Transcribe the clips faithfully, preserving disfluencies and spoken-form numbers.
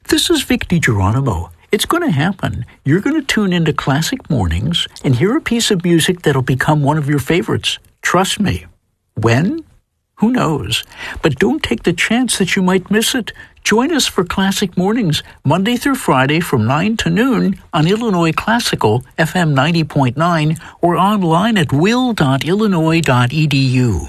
This is Vic DiGeronimo. It's going to happen. You're going to tune into Classic Mornings and hear a piece of music that'll become one of your favorites. Trust me. When? Who knows? But don't take the chance that you might miss it. Join us for Classic Mornings, Monday through Friday from nine to noon on Illinois Classical, F M ninety point nine, or online at will dot illinois dot e d u.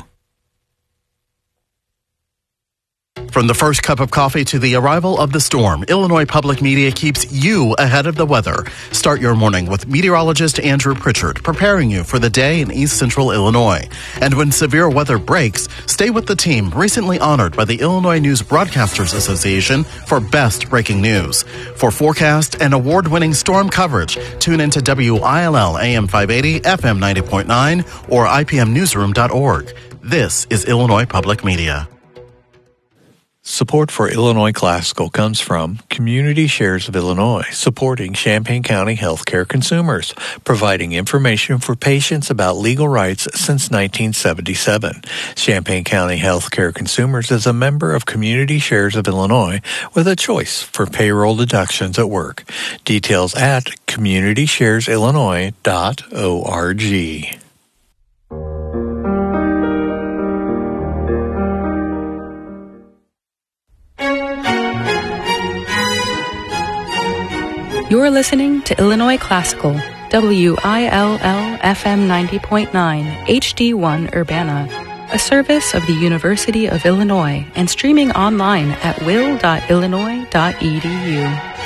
From the first cup of coffee to the arrival of the storm, Illinois Public Media keeps you ahead of the weather. Start your morning with meteorologist Andrew Pritchard preparing you for the day in East Central Illinois. And when severe weather breaks, stay with the team recently honored by the Illinois News Broadcasters Association for Best Breaking News. For forecast and award-winning storm coverage, tune into W I L L A M five eighty, F M ninety point nine, or I P M newsroom dot org. This is Illinois Public Media. Support for Illinois Classical comes from Community Shares of Illinois, supporting Champaign County healthcare consumers, providing information for patients about legal rights since nineteen seventy-seven. Champaign County healthcare consumers is a member of Community Shares of Illinois with a choice for payroll deductions at work. Details at community shares illinois dot org. You're listening to Illinois Classical, W I L L F M ninety point nine, H D one Urbana, a service of the University of Illinois and streaming online at will dot illinois dot e d u.